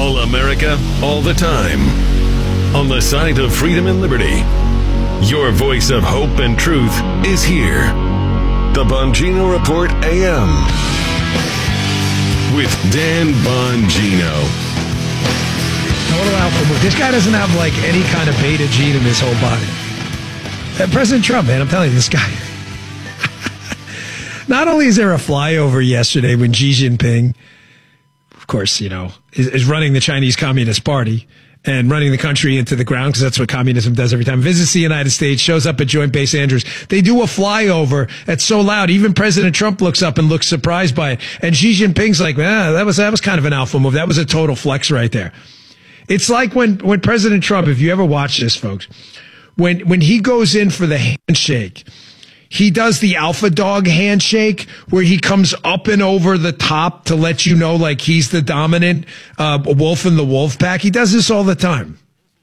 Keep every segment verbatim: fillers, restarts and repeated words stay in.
All America, all the time. On the side of freedom and liberty. Your voice of hope and truth is here. The Bongino Report A M. With Dan Bongino. Now, what about Alpha Move? This guy doesn't have like any kind of beta gene in his whole body. Uh, President Trump, man, I'm telling you, this guy. Not only is there a flyover yesterday when Xi Jinping, of course, you know, is, is running the Chinese Communist Party and running the country into the ground, because that's what communism does every time, visits the United States, shows up at Joint Base Andrews. They do a flyover that's so loud, even President Trump looks up and looks surprised by it. And Xi Jinping's like, ah, that was, that was kind of an alpha move. That was a total flex right there. It's like when, when President Trump, if you ever watch this, folks, when, when he goes in for the handshake, he does the alpha dog handshake where he comes up and over the top to let you know like he's the dominant uh, wolf in the wolf pack. He does this all the time.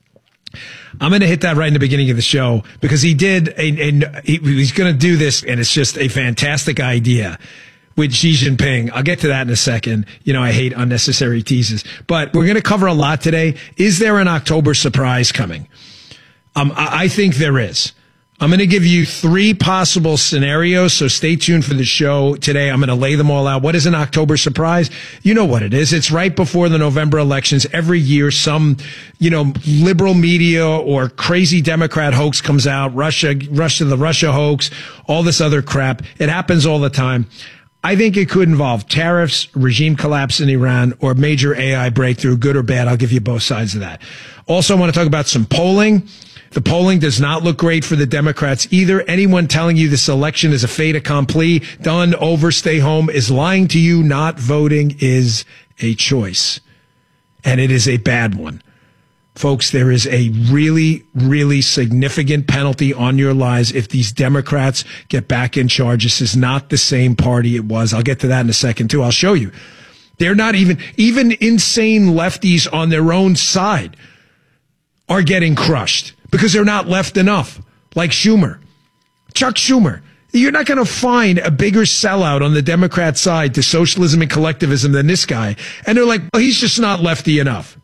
I'm going to hit that right in the beginning of the show because he did, a, a, he, he's going to do this, and it's just a fantastic idea with Xi Jinping. I'll get to that in a second. You know, I hate unnecessary teases. But we're going to cover a lot today. Is there an October surprise coming? Um, I, I think there is. I'm going to give you three possible scenarios, so stay tuned for the show today. I'm going to lay them all out. What is an October surprise? You know what it is. It's right before the November elections. Every year, some, you know, liberal media or crazy Democrat hoax comes out, Russia, Russia, the Russia hoax, all this other crap. It happens all the time. I think it could involve tariffs, regime collapse in Iran, or major A I breakthrough, good or bad. I'll give you both sides of that. Also, I want to talk about some polling. The polling does not look great for the Democrats either. Anyone telling you this election is a fait accompli, done, over, stay home, is lying to you. Not voting is a choice. And it is a bad one. Folks, there is a really, really significant penalty on your lives if these Democrats get back in charge. This is not the same party it was. I'll get to that in a second, too. I'll show you. They're not even, even insane lefties on their own side are getting crushed because they're not left enough, like Schumer. Chuck Schumer. You're not going to find a bigger sellout on the Democrat side to socialism and collectivism than this guy. And they're like, well, he's just not lefty enough.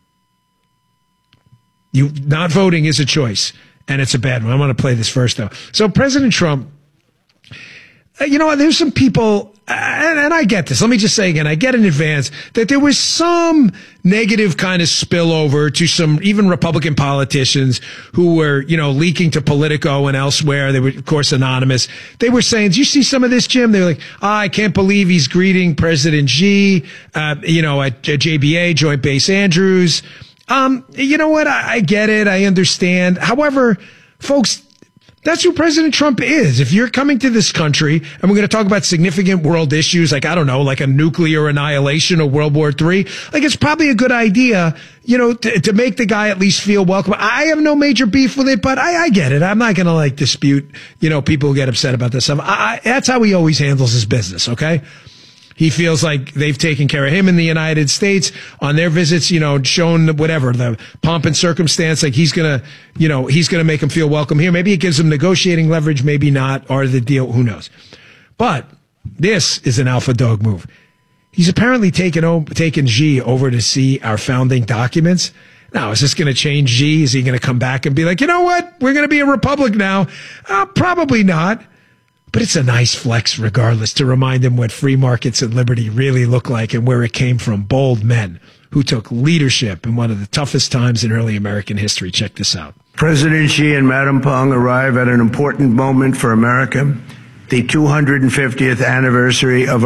You not voting is a choice, and it's a bad one. I want to play this first, though. So President Trump, you know, there's some people, and, and I get this. Let me just say again, I get in advance that there was some negative kind of spillover to some even Republican politicians who were, you know, leaking to Politico and elsewhere. They were, of course, anonymous. They were saying, do you see some of this, Jim? They were like, oh, I can't believe he's greeting President Xi, uh, you know, at J B A, Joint Base Andrews. Um, you know what? I, I get it. I understand. However, folks, that's who President Trump is. If you're coming to this country and we're going to talk about significant world issues, like, I don't know, like a nuclear annihilation or World War Three, like it's probably a good idea, you know, to, to make the guy at least feel welcome. I have no major beef with it, but I, I get it. I'm not going to like dispute, you know, people who get upset about this stuff. I, I, that's how he always handles his business. Okay. He feels like they've taken care of him in the United States on their visits, you know, shown whatever, the pomp and circumstance, like he's going to, you know, he's going to make him feel welcome here. Maybe it gives him negotiating leverage, maybe not, or the deal, who knows. But this is an alpha dog move. He's apparently taken, over, taken Xi over to see our founding documents. Now, is this going to change Xi? Is he going to come back and be like, you know what, we're going to be a republic now? Uh, probably not. But it's a nice flex regardless to remind them what free markets and liberty really look like and where it came from. Bold men who took leadership in one of the toughest times in early American history. Check this out. President Xi and Madam Peng arrive at an important moment for America, the two hundred fiftieth anniversary of